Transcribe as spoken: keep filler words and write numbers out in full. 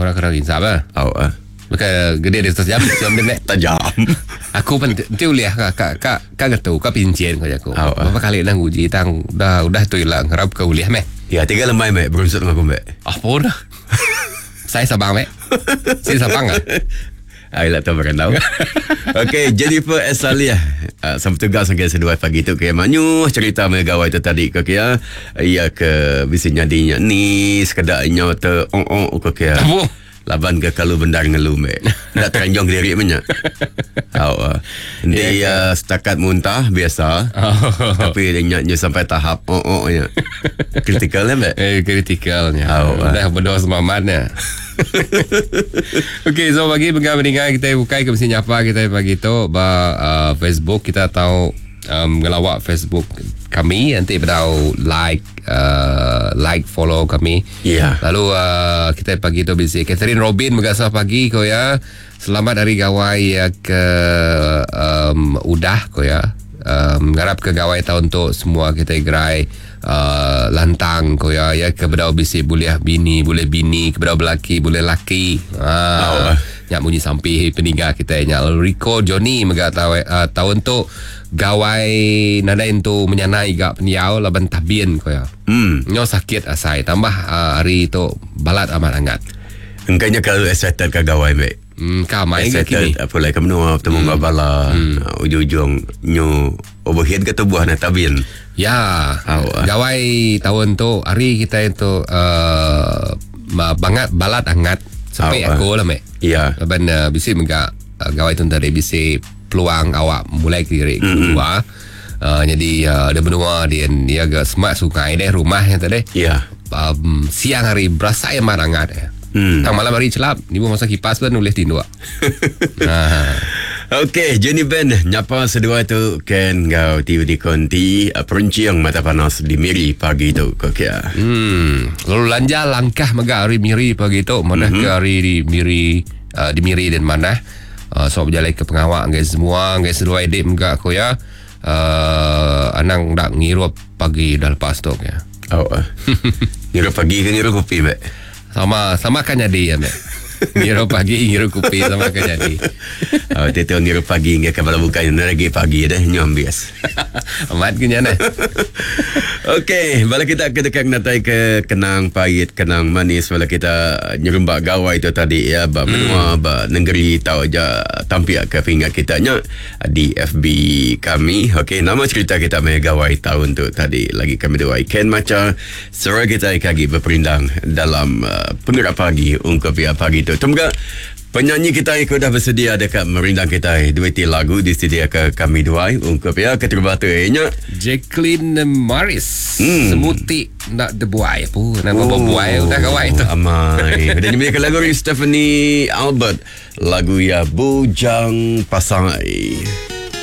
orang kena insap lah. Oh, ah. Maka gede dia tajam, tajam dia tajam. Aku pun tu lihat kak kak kak kak kata kak pincin kau jago. Oh, Berapa kali dah uji tang dah udah tu hilang harap kau lihat meh. Ya, tiga lembai mek berunsur dengan aku mek. Apa dah? Saya Sabang meh. Saya Sabang ah. Ayolah tahu bukan tahu. Okey, Jennifer Esalia uh, sama tugas sampai sedua pagi tu ke manyu cerita megawai tu tadi ke ya. Ia ke bisa nyadinya ni sekedarnya te ong ong ke ke. Laban ke kalau bendar ngelu mek. Nak teranjong lirik banyak. Oh, dia uh, setakat muntah biasa. Oh. Tapi dia nyatnya sampai tahap oh oh nya. Kritikal lah mek. Eh kritikalnya. Oh, dah berdoa semamannya. Okey, so bagi pendengar kita buka ke mesin nyapa kita pagi tu ba uh, Facebook kita tahu um, ngelawak Facebook kami nanti beritahu like uh, like follow kami. Yeah. Lalu uh, kita pagi tu bisi Catherine Robin megasah pagi ko ya. Selamat hari gawai ya ke um, udah ko ya. Um, ngarap ke gawai tahun tu semua kita gerai uh, lantang ko ya ya ke bedau bisi boleh bini boleh bini ke bedau belaki boleh laki ah oh. Nyak bunyi sampai peninggal kita nyak Rico Johnny mega tahu uh, tahun tu gawai nadain tu menyanai gak peniau laban tabien ko ya hmm nyo sakit asai tambah uh, hari tu balat amat hangat engkanya kalau excited ke gawai mek. Hmm, kamai ke kini. Apa lagi kamu nak temu hmm. bala hmm. uh, ujung-ujung nyo overhead ke tubuh na tabin. Ya. Oh, gawai tahun tu hari kita itu uh, bangat balat hangat sampai oh, aku lah mek. Ya. Ban uh, bisi mega uh, gawai tu tadi bisi peluang awak mulai kiri mm-hmm. keluar. Uh, jadi uh, ada benua dia dia agak smart sungai deh rumahnya tadi. Ya. Um, siang hari berasa yang hangat ya. Hmm. Tang malam hari celap ni pun masa kipas pun nulis di dua. Ha. Okey, Jenny Ben nyapa sedua tu ken gau tiu di konti perunciang mata panas di Miri pagi tu kok ya. Hmm. Lalu lanja langkah mega hari Miri pagi tu mana mm-hmm. ke hari di Miri uh, di Miri dan mana uh, so berjalan ke pengawak guys semua guys sedua edit mega ko ya. Uh, anang dak ngirup pagi dah lepas tu ya. Oh. Uh. Ngirup pagi ke ngirup kopi mek? Sama sama kan jadi ya mek. Ngirup pagi ngirup kopi sama kan jadi. Oh, tu ngirup pagi nggak kabel bukan lagi pagi dah nyom bias. Amat kenyana. Okey, bala kita kedekat natai ke kenang pahit, kenang manis bala kita nyerembak gawai tu tadi ya, ba menua ba negeri tahu aja tampil ke pinggir kita nya di F B kami. Okey, nama cerita kita me gawai tahun tu tadi lagi kami dua Ken Macha suara kita kagi berperindang dalam uh, penggerak pagi ungkap ya pagi tu. Semoga penyanyi kita ikut dah bersedia dekat merindang kita dueti lagu disediakan kami dua ungkap ya keterbatu nya Jacqueline Morris hmm. semuti nak debuai pun nak oh, buai udah kawai tu amai dan ini lagu Stephanie Albert lagu ya Bujang Pasai.